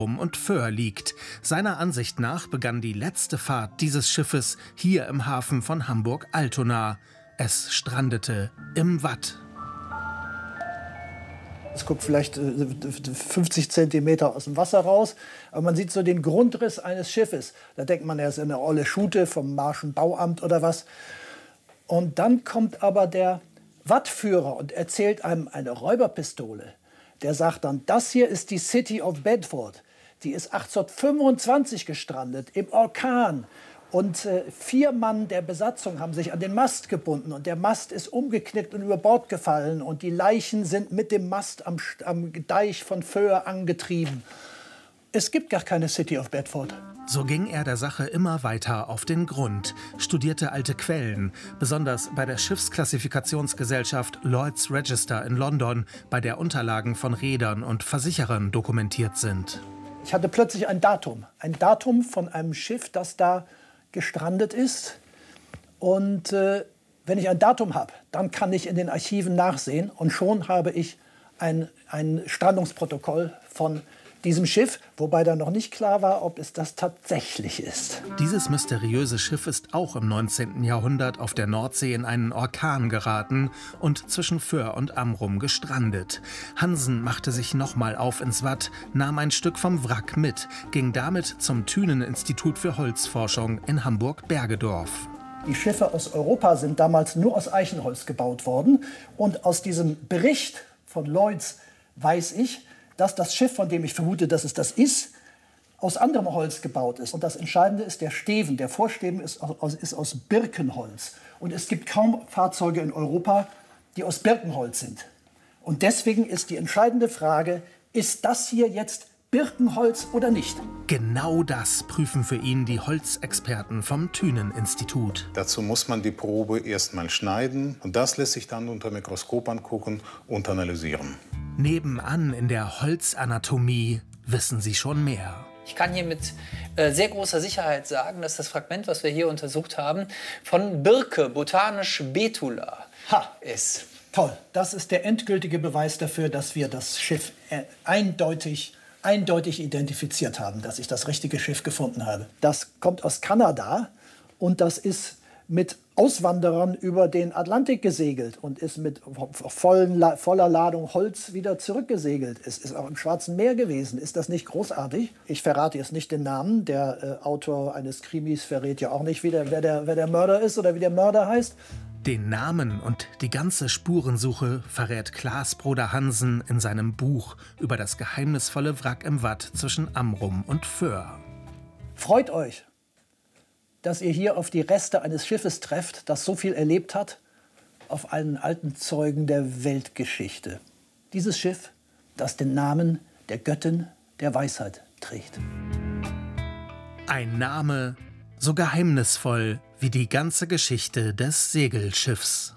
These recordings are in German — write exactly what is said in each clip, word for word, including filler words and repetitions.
und Föhr liegt. Seiner Ansicht nach begann die letzte Fahrt dieses Schiffes hier im Hafen von Hamburg-Altona. Es strandete im Watt. Es guckt vielleicht fünfzig Zentimeter aus dem Wasser raus, aber man sieht so den Grundriss eines Schiffes. Da denkt man, er ist eine olle Schute vom Marschen Bauamt oder was. Und dann kommt aber der Wattführer und erzählt einem eine Räuberpistole. Der sagt dann, das hier ist die City of Bedford. Die ist achtzehnhundertfünfundzwanzig gestrandet, im Orkan. Und äh, vier Mann der Besatzung haben sich an den Mast gebunden. Und der Mast ist umgeknickt und über Bord gefallen. Und die Leichen sind mit dem Mast am, am Deich von Föhr angetrieben. Es gibt gar keine City of Bedford. So ging er der Sache immer weiter auf den Grund, studierte alte Quellen, besonders bei der Schiffsklassifikationsgesellschaft Lloyd's Register in London, bei der Unterlagen von Reedern und Versicherern dokumentiert sind. Ich hatte plötzlich ein Datum, ein Datum von einem Schiff, das da gestrandet ist. Und äh, wenn ich ein Datum habe, dann kann ich in den Archiven nachsehen. Und schon habe ich ein, ein Strandungsprotokoll von diesem Schiff, wobei da noch nicht klar war, ob es das tatsächlich ist. Dieses mysteriöse Schiff ist auch im neunzehnten Jahrhundert auf der Nordsee in einen Orkan geraten und zwischen Föhr und Amrum gestrandet. Hansen machte sich nochmal auf ins Watt, nahm ein Stück vom Wrack mit, ging damit zum Thünen-Institut für Holzforschung in Hamburg-Bergedorf. Die Schiffe aus Europa sind damals nur aus Eichenholz gebaut worden. Und aus diesem Bericht von Lloyd's weiß ich, dass das Schiff, von dem ich vermute, dass es das ist, aus anderem Holz gebaut ist. Und das Entscheidende ist der Steven. Der Vorsteven ist aus, ist aus Birkenholz. Und es gibt kaum Fahrzeuge in Europa, die aus Birkenholz sind. Und deswegen ist die entscheidende Frage, ist das hier jetzt Birkenholz oder nicht? Genau das prüfen für ihn die Holzexperten vom Thünen-Institut. Dazu muss man die Probe erst mal schneiden. Und das lässt sich dann unter Mikroskop angucken und analysieren. Nebenan in der Holzanatomie wissen sie schon mehr. Ich kann hier mit äh, sehr großer Sicherheit sagen, dass das Fragment, was wir hier untersucht haben, von Birke, botanisch Betula, ha. ist. Toll, das ist der endgültige Beweis dafür, dass wir das Schiff äh, eindeutig, eindeutig identifiziert haben, dass ich das richtige Schiff gefunden habe. Das kommt aus Kanada und das ist mit Auswanderern über den Atlantik gesegelt und ist mit vollen, voller Ladung Holz wieder zurückgesegelt. Es ist auch im Schwarzen Meer gewesen. Ist das nicht großartig? Ich verrate jetzt nicht den Namen. Der äh, Autor eines Krimis verrät ja auch nicht, wie der, wer, der, wer der Mörder ist oder wie der Mörder heißt. Den Namen und die ganze Spurensuche verrät Klaas Broder Hansen in seinem Buch über das geheimnisvolle Wrack im Watt zwischen Amrum und Föhr. Freut euch, dass ihr hier auf die Reste eines Schiffes trefft, das so viel erlebt hat, auf einen alten Zeugen der Weltgeschichte. Dieses Schiff, das den Namen der Göttin der Weisheit trägt. Ein Name so geheimnisvoll wie die ganze Geschichte des Segelschiffs.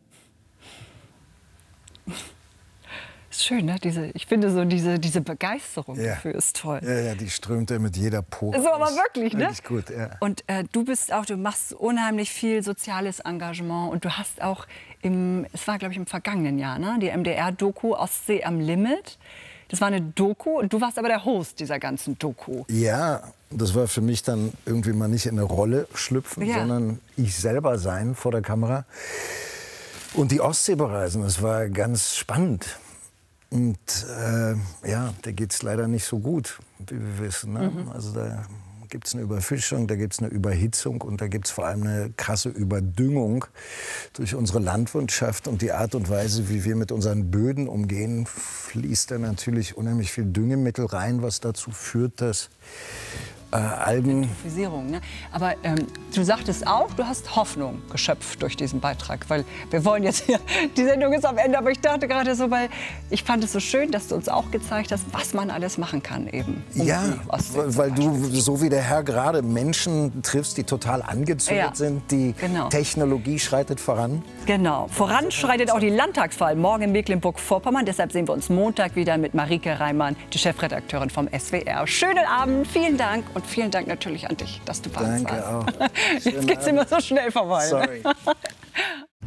Ist schön, ne? Diese, ich finde so diese, diese Begeisterung ja. dafür ist toll. Ja, ja, die strömte mit jeder Pore. So, aber wirklich, ne? Wirklich gut, ja. Und äh, du bist auch, du machst unheimlich viel soziales Engagement und du hast auch im, es war glaube ich im vergangenen Jahr, ne? Die M D R-Doku Ostsee am Limit. Das war eine Doku und du warst aber der Host dieser ganzen Doku. Ja, das war für mich dann irgendwie mal nicht in eine Rolle schlüpfen, ja. sondern ich selber sein vor der Kamera. Und die Ostsee bereisen, das war ganz spannend. Und äh, ja, da geht es leider nicht so gut, wie wir wissen. Ne? Mhm. Also da gibt es eine Überfischung, da gibt es eine Überhitzung und da gibt es vor allem eine krasse Überdüngung durch unsere Landwirtschaft. Und die Art und Weise, wie wir mit unseren Böden umgehen, fließt da natürlich unheimlich viel Düngemittel rein, was dazu führt, dass äh, Algen... Ne? Aber ähm, du sagtest auch, du hast Hoffnung geschöpft durch diesen Beitrag. Weil wir wollen jetzt hier, die Sendung ist am Ende, aber ich dachte gerade so, weil ich fand es so schön, dass du uns auch gezeigt hast, was man alles machen kann eben. Um ja, weil du, so wie der Herr gerade, Menschen triffst, die total angezündet ja, sind. Die genau. Technologie schreitet voran. Genau. Voranschreitet auch die Landtagswahl morgen in Mecklenburg-Vorpommern. Deshalb sehen wir uns Montag wieder mit Marike Reimann, die Chefredakteurin vom S W R. Schönen Abend, vielen Dank und vielen Dank natürlich an dich, dass du bei uns warst. Danke auch. Jetzt geht's immer so schnell vorbei. Sorry. Ne?